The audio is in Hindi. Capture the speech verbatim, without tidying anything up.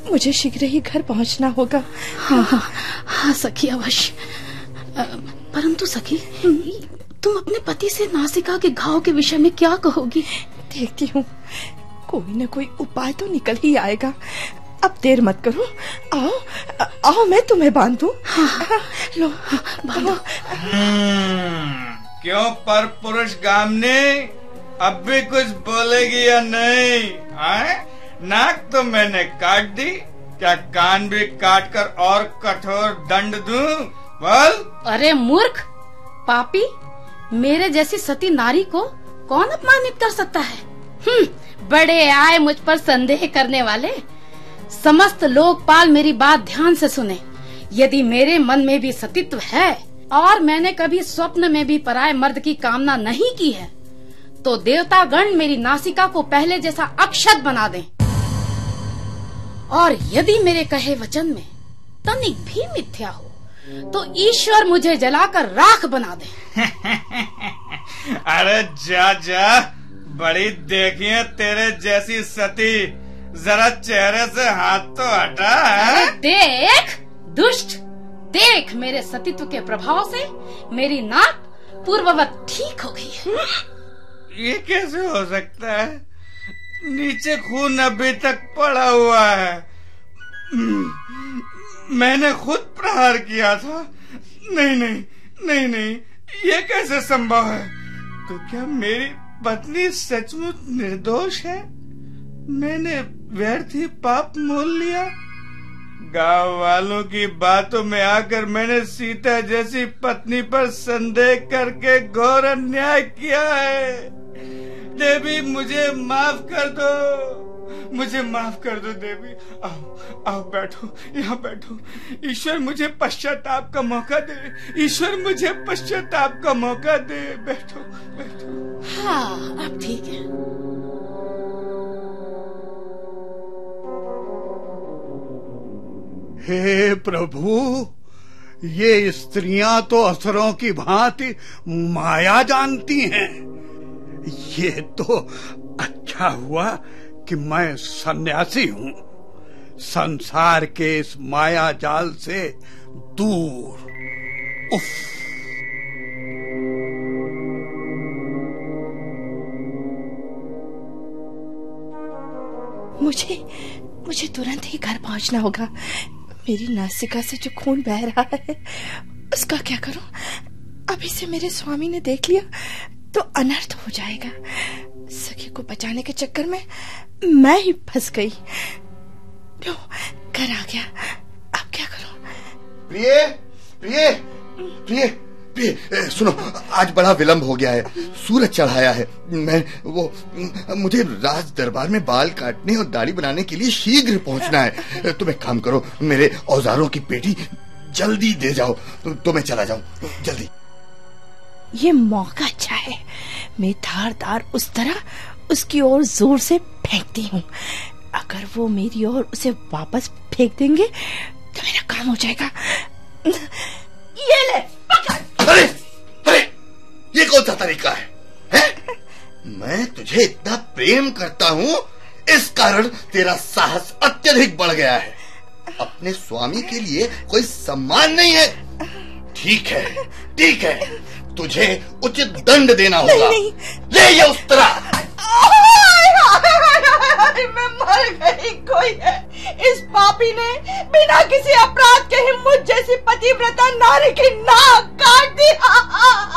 मुझे शीघ्र ही घर पहुंचना होगा। हाँ हाँ हाँ सखी, अवश्य। परंतु सखी, तुम अपने पति से नासिका के घाव के विषय में क्या कहोगी? देखती हूँ, कोई न कोई उपाय तो निकल ही आएगा। अब देर मत करो, आओ आओ मैं तुम्हें बांध दूं। हाँ, लो बांधो। क्यों पर पुरुष गामनी, अब भी कुछ बोलेगी या नहीं? आए? नाक तो मैंने काट दी, क्या कान भी काट कर और कठोर दंड दूं? बोल। अरे मूर्ख पापी, मेरे जैसी सती नारी को कौन अपमानित कर सकता है? हम्म, बड़े आए मुझ पर संदेह करने वाले। समस्त लोकपाल मेरी बात ध्यान से सुने। यदि मेरे मन में भी सतीत्व है और मैंने कभी स्वप्न में भी पराये मर्द की कामना नहीं की है, तो देवतागण मेरी नासिका को पहले जैसा अक्षत बना दें। और यदि मेरे कहे वचन में तनिक भी मिथ्या हो, तो ईश्वर मुझे जलाकर राख बना दे। अरे जा जा, बड़ी देखिए तेरे जैसी सती, जरा चेहरे से हाथ तो हटा है। देख दुष्ट, देख मेरे सतीत्व के प्रभाव से मेरी नाक पूर्ववत ठीक हो गई है। ये कैसे हो सकता है? नीचे खून अभी तक पड़ा हुआ है। मैंने खुद प्रहार किया था। नहीं नहीं नहीं नहीं, ये कैसे संभव है? तो क्या मेरी पत्नी सचमुच निर्दोष है? मैंने व्यर्थ ही पाप मोल लिया। गांव वालों की बातों में आकर मैंने सीता जैसी पत्नी पर संदेह करके घोर अन्याय किया है। देवी मुझे माफ कर दो, मुझे माफ कर दो देवी। आओ आओ बैठो, यहाँ बैठो। ईश्वर मुझे पश्चाताप का मौका दे, ईश्वर मुझे पश्चाताप का मौका दे। बैठो बैठो। हाँ अब ठीक है। हे प्रभु, ये स्त्रियां तो असुरों की भांति माया जानती हैं। ये तो अच्छा हुआ कि मैं सन्यासी हूँ, संसार के इस माया जाल से दूर। उफ। मुझे मुझे तुरंत ही घर पहुंचना होगा। मेरी नासिका से जो खून बह रहा है उसका क्या करूं? अभी से मेरे स्वामी ने देख लिया तो अनर्थ हो जाएगा। सखी को बचाने के चक्कर में मैं ही फंस गई। लो, घर आ गया, अब क्या करूं? प्रिय प्रिय प्रिय प्रिय, सुनो, आज बड़ा विलंब हो गया है। सूरज चढ़ाया है। मैं वो मुझे राज दरबार में बाल काटने और दाढ़ी बनाने के लिए शीघ्र पहुंचना है। तुम एक काम करो, मेरे औजारों की पेटी जल्दी दे जाओ तो मैं चला जाऊं। जल्दी। ये मौका अच्छा है। मैं धारदार उस तरह उसकी ओर जोर से फेंकती हूँ। अगर वो मेरी ओर उसे वापस फेंक देंगे तो मेरा काम हो जाएगा। ये ले पकड़। अरे अरे, ये कौन सा तरीका है, है? मैं तुझे इतना प्रेम करता हूँ, इस कारण तेरा साहस अत्यधिक बढ़ गया है। अपने स्वामी के लिए कोई सम्मान नहीं है। ठीक है ठीक है, तुझे उचित दंड देना होगा। नहीं, नहीं। ले ये उस तरह। मैं मर गई। कोई है, इस पापी ने बिना किसी अपराध के ही मुझ जैसी पतिव्रता नारी की नाक काट दी।